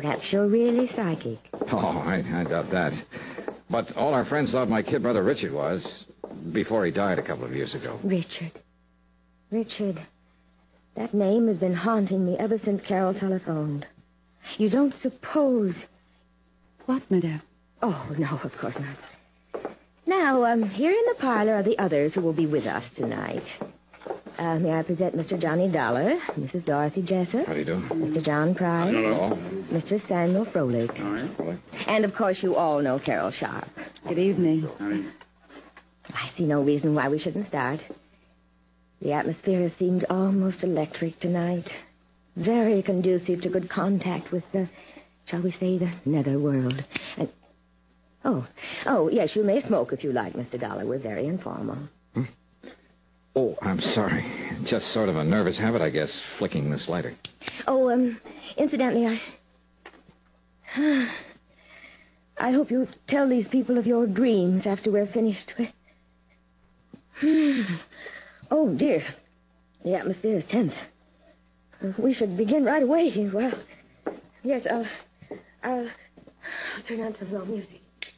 Perhaps you're really psychic. Oh, I doubt that. But all our friends thought my kid brother Richard was, before he died a couple of years ago. Richard. That name has been haunting me ever since Carol telephoned. You don't suppose... What, madame? Oh, no, of course not. Now, here in the parlor are the others who will be with us tonight. May I present Mr. Johnny Dollar, Mrs. Dorothy Jessup. How do you do? Mr. John Price. Hello. Mr. Samuel Froelich. All right. And, of course, you all know Carol Sharp. Good evening. I see no reason why we shouldn't start. The atmosphere has seemed almost electric tonight. Very conducive to good contact with the, shall we say, the netherworld. And, oh, yes, you may smoke if you like, Mr. Dollar. We're very informal. Oh, I'm sorry. Just sort of a nervous habit, I guess, flicking this lighter. Oh, incidentally, I hope you tell these people of your dreams after we're finished with... Oh, dear. The atmosphere is tense. We should begin right away. Well, yes, I'll turn on some low music.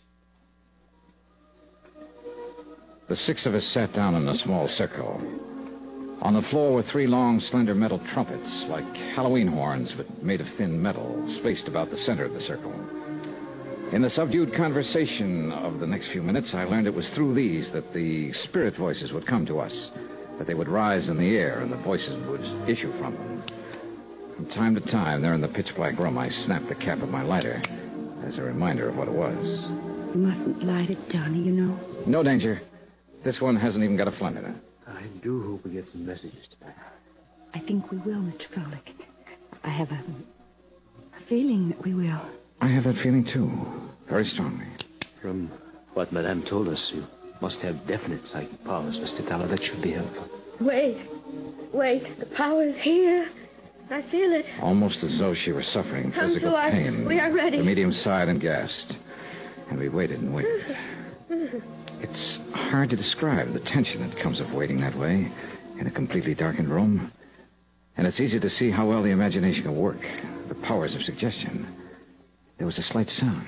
The six of us sat down in a small circle. On the floor were three long, slender metal trumpets, like Halloween horns, but made of thin metal, spaced about the center of the circle. In the subdued conversation of the next few minutes, I learned it was through these that the spirit voices would come to us, that they would rise in the air and the voices would issue from them. From time to time, there in the pitch-black room, I snapped the cap of my lighter as a reminder of what it was. You mustn't light it, Johnny, you know. No danger. This one hasn't even got a flame in it. I do hope we get some messages tonight. I think we will, Mr. Froelich. I have a feeling that we will. I have that feeling, too. Very strongly. From what Madame told us, you must have definite psychic powers, Mr. Dollar. That should be helpful. Wait. The power's here. I feel it. Almost as though she were suffering Come physical to us. pain. We are ready. The medium sighed and gasped. And we waited and waited. It's hard to describe the tension that comes of waiting that way in a completely darkened room. And it's easy to see how well the imagination can work. The powers of suggestion. There was a slight sound.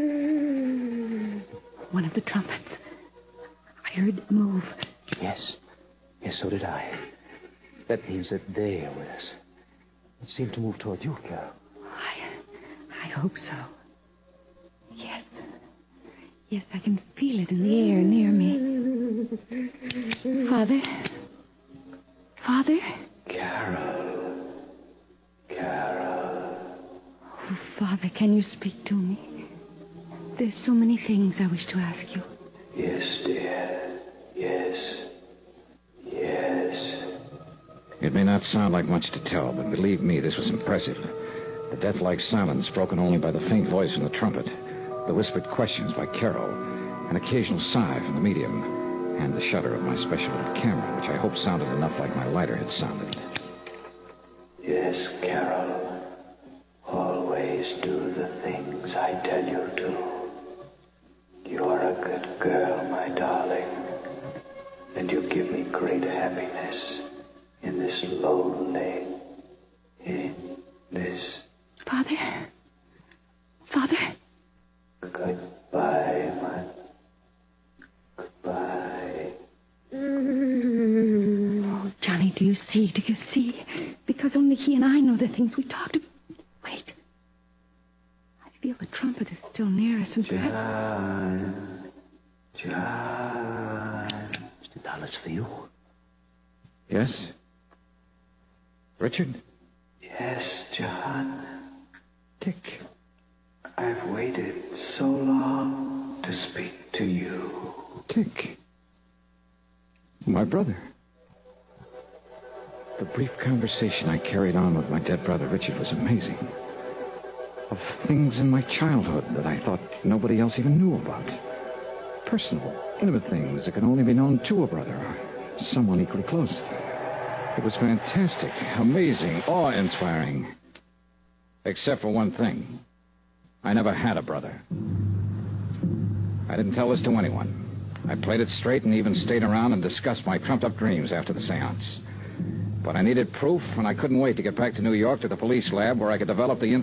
One of the trumpets. I heard it move. Yes, so did I. That means that they are with us. It seemed to move toward you, Carol. I hope so. Yes, I can feel it in the air near me. Father? Carol. Oh, Father, can you speak to me? There's so many things I wish to ask you. Yes, dear. Yes. It may not sound like much to tell, but believe me, this was impressive. The death-like silence broken only by the faint voice from the trumpet, the whispered questions by Carol, an occasional sigh from the medium, and the shudder of my special little camera, which I hope sounded enough like my lighter had sounded. Yes, Carol. Always do the things I tell you to. You're a good girl, my darling. And you give me great happiness in this lonely... Father? Goodbye, my... Goodbye. Oh, Johnny, do you see? Because only he and I know the things we talked about. Wait. I feel the trumpet is still near us, and perhaps... John. Mr. Dollar's for you. Yes? Richard? Yes, John. Dick. I've waited so long to speak to you. Dick. My brother. The brief conversation I carried on with my dead brother Richard was amazing. Of things in my childhood that I thought nobody else even knew about. Personal, intimate things that can only be known to a brother or someone equally close. It was fantastic, amazing, awe-inspiring. Except for one thing. I never had a brother. I didn't tell this to anyone. I played it straight and even stayed around and discussed my trumped-up dreams after the seance. But I needed proof, and I couldn't wait to get back to New York to the police lab where I could develop the